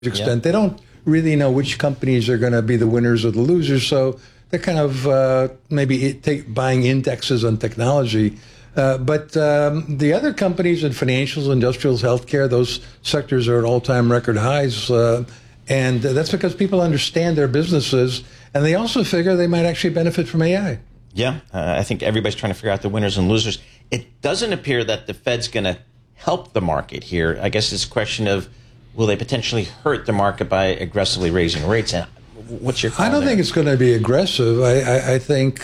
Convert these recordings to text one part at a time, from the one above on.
extent. They don't really know which companies are going to be the winners or the losers, so they're kind of maybe buying indexes on technology. But the other companies in financials, industrials, healthcare, those sectors are at all-time record highs. And that's because people understand their businesses, and they also figure they might actually benefit from AI. Yeah, I think everybody's trying to figure out the winners and losers. It doesn't appear that the Fed's going to help the market here. I guess it's a question of, will they potentially hurt the market by aggressively raising rates? And what's your call I don't think it's going to be aggressive. I think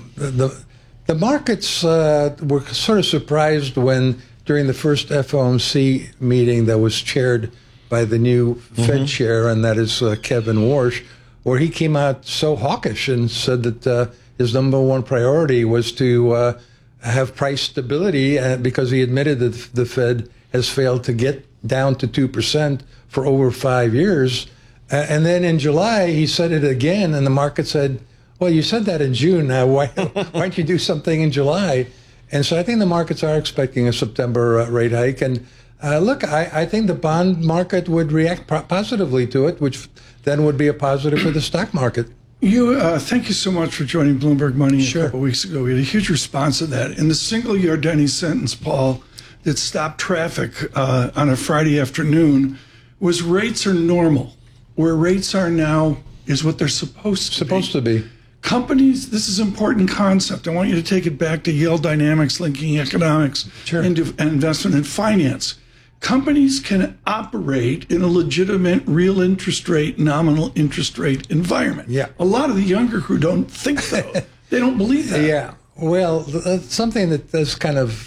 the markets were sort of surprised when, during the first FOMC meeting that was chaired by the new Fed chair, and that is Kevin Warsh, where he came out so hawkish and said that his number one priority was to have price stability, because he admitted that the Fed has failed to get down to 2% for over 5 years. And then in July, he said it again, and the market said, well, you said that in June. Now, why don't you do something in July? And so I think the markets are expecting a September rate hike. And look, I think the bond market would react positively to it, which then would be a positive for the stock market. Thank you so much for joining Bloomberg Money Sure. a couple weeks ago. We had a huge response to that. And the single Yardeni sentence, Paul, that stopped traffic on a Friday afternoon was rates are normal. Where rates are now is what they're supposed to be. Companies, this is an important concept. I want you to take it back to Yale Dynamics, linking economics into investment and finance. Companies can operate in a legitimate real interest rate, nominal interest rate environment. Yeah. A lot of the younger crew don't think so. They don't believe that. Yeah. Well, something that does kind of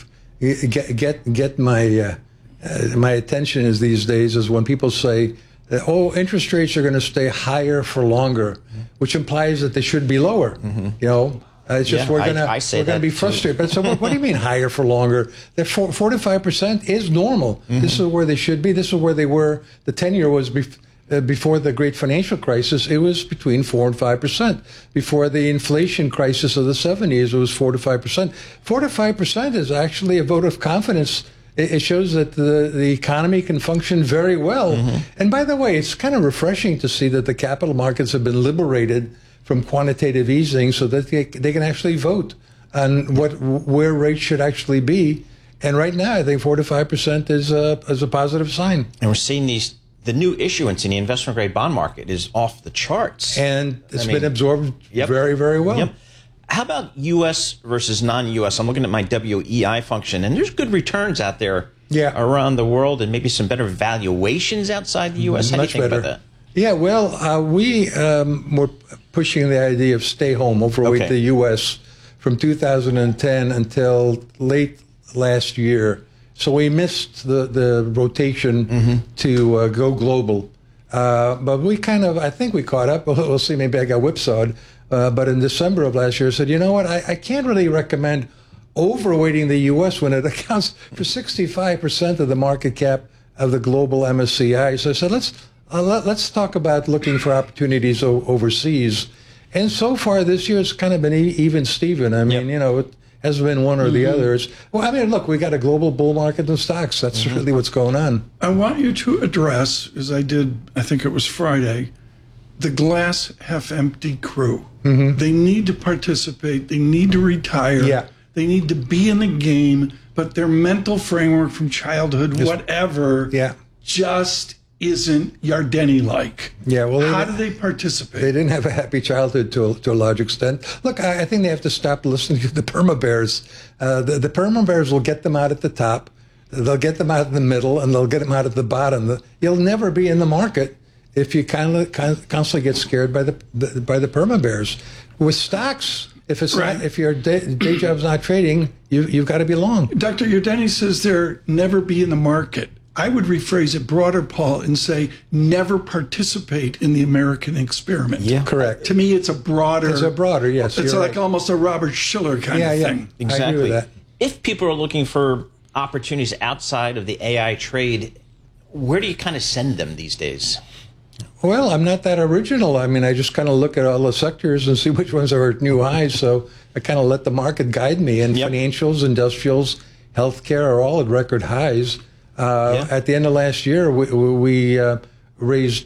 get my my attention is these days is when people say, oh, interest rates are going to stay higher for longer, which implies that they should be lower. You know, it's just we're going to be frustrated. But so what do you mean higher for longer? That 4 to 5% is normal. This is where they should be. This is where they were. The 10-year was before the great financial crisis. It was between 4 and 5%. Before the inflation crisis of the 70s, it was 4 to 5%. 4 to 5% is actually a vote of confidence. It shows that the economy can function very well. And by the way, it's kind of refreshing to see that the capital markets have been liberated from quantitative easing so that they can actually vote on where rates should actually be. And right now, I think 4 to 5% is a positive sign. And we're seeing the new issuance in the investment-grade bond market is off the charts. And it's been absorbed very, very well. Yep. How about U.S. versus non-U.S.? I'm looking at my WEI function, and there's good returns out there around the world and maybe some better valuations outside the U.S. How do you think about that? Yeah, well, we were pushing the idea of stay home, overweight the U.S. from 2010 until late last year. So we missed the rotation to go global. But we I think we caught up. We'll see, maybe I got whipsawed. But in December of last year, I said, you know what, I can't really recommend overweighting the U.S. when it accounts for 65% of the market cap of the global MSCI. So I said, let's talk about looking for opportunities overseas. And so far this year, it's kind of been even Steven. I mean, you know, it hasn't been one or the other. Well, I mean, look, we got a global bull market in stocks. That's really what's going on. I want you to address, as I did, I think it was Friday, the glass half empty crew. They need to participate. They need to retire. They need to be in the game, but their mental framework from childhood, whatever, just isn't Yardeni-like. Yeah, well, how do they participate? They didn't have a happy childhood to a large extent. Look, I think they have to stop listening to the perma bears. The perma bears will get them out at the top. They'll get them out in the middle, and they'll get them out at the bottom. You'll never be in the market if you constantly get scared by the perma bears. With stocks, if your day job's not trading, you've got to be long. Dr. Yardeni says there never be in the market. I would rephrase it broader, Paul, and say never participate in the American experiment. Yeah, correct. To me, it's a broader. It's a broader, yes. It's like almost a Robert Shiller kind of thing. Exactly. I agree with that. If people are looking for opportunities outside of the AI trade, where do you kind of send them these days? Well, I'm not that original. I mean, I just kind of look at all the sectors and see which ones are at new highs. So I kind of let the market guide me. And financials, industrials, healthcare are all at record highs. At the end of last year, we raised